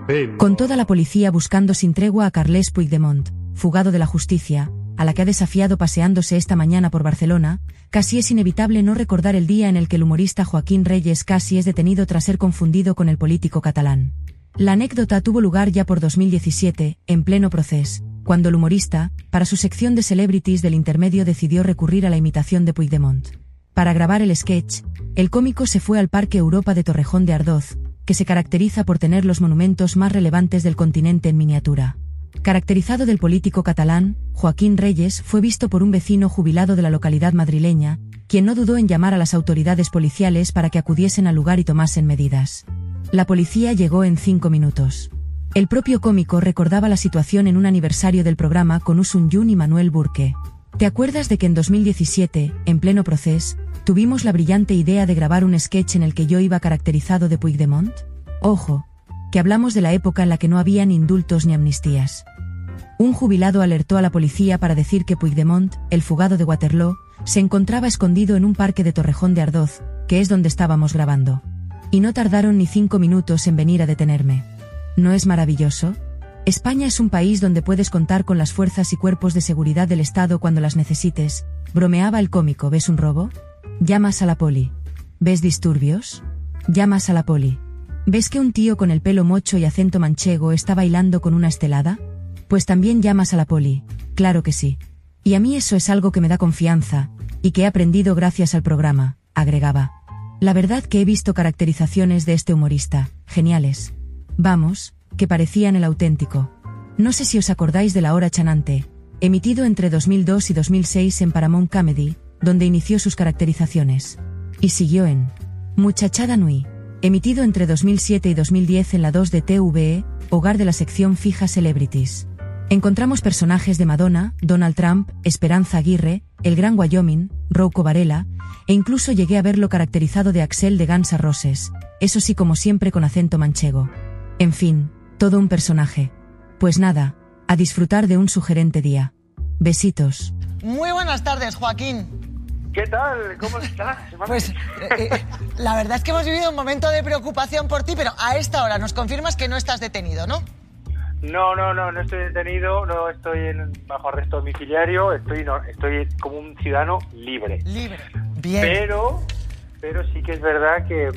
Con toda la policía buscando sin tregua a Carles Puigdemont, fugado de la justicia, a la que ha desafiado paseándose esta mañana por Barcelona, casi es inevitable no recordar el día en el que el humorista Joaquín Reyes casi es detenido tras ser confundido con el político catalán. La anécdota tuvo lugar ya por 2017, en pleno proceso, cuando el humorista, para su sección de celebrities del intermedio decidió recurrir a la imitación de Puigdemont. Para grabar el sketch, el cómico se fue al Parque Europa de Torrejón de Ardoz, que se caracteriza por tener los monumentos más relevantes del continente en miniatura. Caracterizado del político catalán, Joaquín Reyes fue visto por un vecino jubilado de la localidad madrileña, quien no dudó en llamar a las autoridades policiales para que acudiesen al lugar y tomasen medidas. La policía llegó en 5 minutos. El propio cómico recordaba la situación en un aniversario del programa con Usun Jun y Manuel Burke. ¿Te acuerdas de que en 2017, en pleno proceso, tuvimos la brillante idea de grabar un sketch en el que yo iba caracterizado de Puigdemont? Ojo, que hablamos de la época en la que no había ni indultos ni amnistías. Un jubilado alertó a la policía para decir que Puigdemont, el fugado de Waterloo, se encontraba escondido en un parque de Torrejón de Ardoz, que es donde estábamos grabando. Y no tardaron ni 5 minutos en venir a detenerme. ¿No es maravilloso? España es un país donde puedes contar con las fuerzas y cuerpos de seguridad del Estado cuando las necesites, bromeaba el cómico. ¿Ves un robo? Llamas a la poli. ¿Ves disturbios? Llamas a la poli. ¿Ves que un tío con el pelo mocho y acento manchego está bailando con una estelada? Pues también llamas a la poli, claro que sí. Y a mí eso es algo que me da confianza, y que he aprendido gracias al programa, agregaba. La verdad que he visto caracterizaciones de este humorista, geniales. Vamos, que parecían el auténtico. No sé si os acordáis de La Hora Chanante, emitido entre 2002 y 2006 en Paramount Comedy, donde inició sus caracterizaciones. Y siguió en Muchachada Nui, emitido entre 2007 y 2010 en la 2 de TVE, hogar de la sección fija Celebrities. Encontramos personajes de Madonna, Donald Trump, Esperanza Aguirre, El Gran Wyoming, Rouco Varela, e incluso llegué a verlo caracterizado de Axel de Guns N' Roses, eso sí como siempre con acento manchego. En fin, todo un personaje. Pues nada, a disfrutar de un sugerente día. Besitos. Muy buenas tardes, Joaquín. ¿Qué tal? ¿Cómo estás? Pues la verdad es que hemos vivido un momento de preocupación por ti, pero a esta hora nos confirmas que no estás detenido, ¿no? No estoy detenido, no estoy bajo arresto domiciliario, estoy como un ciudadano libre. Libre, bien. Pero sí que es verdad que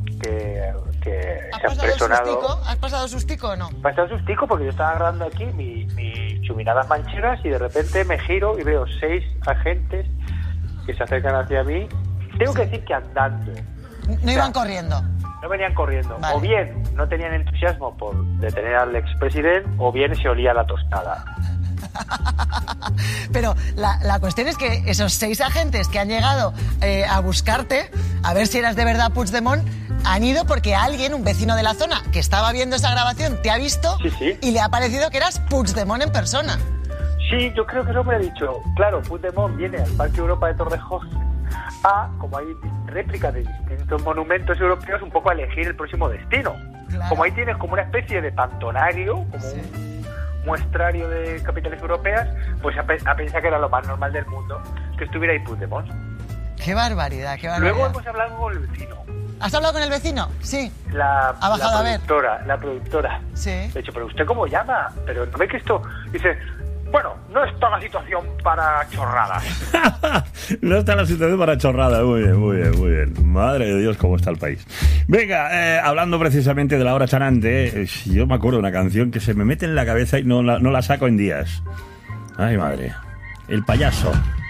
se han personado. ¿Has pasado sustico o no? He pasado sustico porque yo estaba grabando aquí mis chuminadas manchegas y de repente me giro y veo 6 agentes que se acercan hacia mí. Tengo que decir que andando. No iban corriendo. No venían corriendo. Vale. O bien no tenían entusiasmo por detener al expresidente, o bien se olía la tostada. Pero la cuestión es que esos 6 agentes que han llegado a buscarte, a ver si eras de verdad Puigdemont, han ido porque alguien, un vecino de la zona que estaba viendo esa grabación, te ha visto Sí. y le ha parecido que eras Puigdemont en persona. Sí, yo creo que eso me ha dicho. Claro, Puigdemont viene al Parque Europa de Torrejón como hay réplicas de distintos monumentos europeos, un poco a elegir el próximo destino. Claro. Como ahí tienes como una especie de pantonario, como un muestrario de capitales europeas, pues a pensar que era lo más normal del mundo que estuviera ahí Puigdemont. Qué barbaridad, qué barbaridad. Luego hemos hablado con el vecino. ¿Has hablado con el vecino? Sí. Ha bajado a ver. La productora. Sí. Le he dicho, ¿pero usted cómo llama? Pero no ve que esto... Dice, bueno, no está la situación para chorradas. No está la situación para chorradas. Muy bien. Madre de Dios, cómo está el país. Venga, hablando precisamente de La Hora Chanante, yo me acuerdo de una canción que se me mete en la cabeza y no la saco en días. Ay, madre. El payaso.